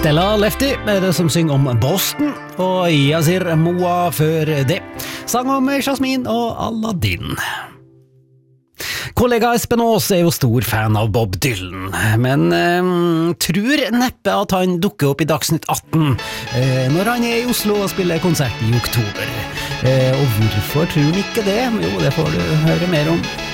Stella Lefty er det som synger om Boston, og Yazir Moa før det. Sang om Jasmine og Aladdin. Kollega Espen Aas er jo stor fan av Bob Dylan, men tror neppe at han dukker opp i Dagsnytt 18 når han er i Oslo og spiller konsert i oktober. Og hvorfor tror han ikke det? Jo, det får du høre mer om